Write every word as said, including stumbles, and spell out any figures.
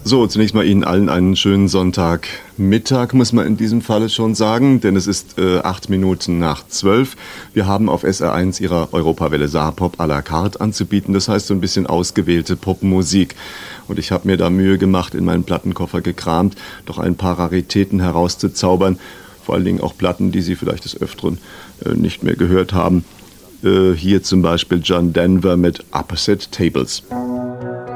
So, zunächst mal Ihnen allen einen schönen Sonntagmittag, muss man in diesem Falle schon sagen, denn es ist äh, acht Minuten nach zwölf. Wir haben auf S R eins Ihrer Europawelle Saarpop à la carte anzubieten, das heißt so ein bisschen ausgewählte Popmusik. Und ich habe mir da Mühe gemacht, in meinen Plattenkoffer gekramt, doch ein paar Raritäten herauszuzaubern, vor allen Dingen auch Platten, die Sie vielleicht des Öfteren äh, nicht mehr gehört haben. Äh, hier zum Beispiel John Denver mit Opposite Tables.